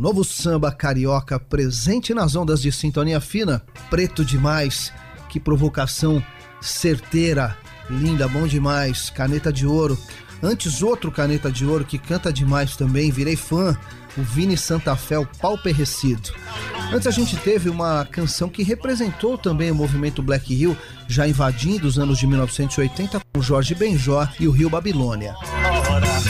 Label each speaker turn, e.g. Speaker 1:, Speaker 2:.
Speaker 1: novo samba carioca presente nas ondas de sintonia fina. Preto demais, que provocação certeira, linda, bom demais. Caneta de Ouro. Antes outro Caneta de Ouro que canta demais também, virei fã, o Vini Santa Fé, o Pau Perrecido. Antes a gente teve uma canção que representou também o movimento Black Rio, já invadindo os anos de 1980, com o Jorge Benjor e o Rio Babilônia.